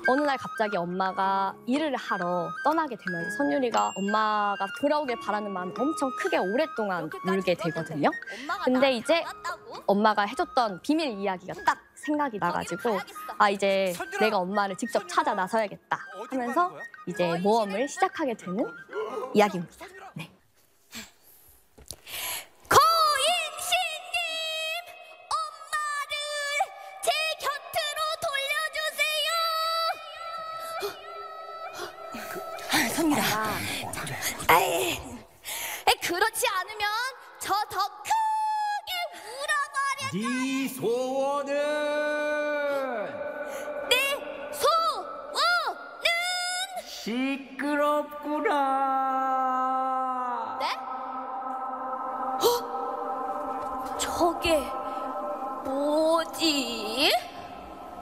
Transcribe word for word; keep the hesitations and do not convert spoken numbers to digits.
어느 날 갑자기 엄마가 일을 하러 떠나게 되면서 선율이가 엄마가 돌아오길 바라는 마음이 엄청 크게 오랫동안 울게 되거든요. 근데 이제 엄마가 해줬던 비밀 이야기가 딱 생각이 나가지고 아 이제 내가 엄마를 직접 찾아 나서야겠다 하면서 이제 모험을 시작하게 되는 이야기입니다. 네. 고인신님, 엄마를 제 곁으로 돌려주세요. 선율아. 아이, 그렇지 않으면 저 더 크게 울어버려. 네 소원은 내 소원은 시끄럽구나. 네? 저게